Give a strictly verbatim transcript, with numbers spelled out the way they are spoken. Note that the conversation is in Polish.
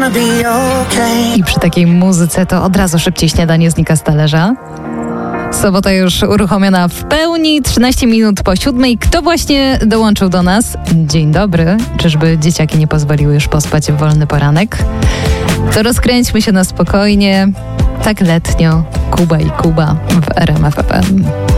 I przy takiej muzyce to od razu szybciej śniadanie znika z talerza. Sobota już uruchomiona w pełni, trzynaście minut po siódmej. Kto właśnie dołączył do nas? Dzień dobry. Czyżby dzieciaki nie pozwoliły już pospać w wolny poranek? To rozkręćmy się na spokojnie. Tak letnio. Kuba i Kuba w R M F F M.